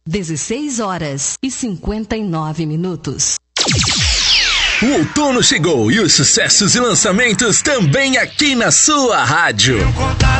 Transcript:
16h59. O outono chegou e os sucessos e lançamentos também aqui na sua rádio.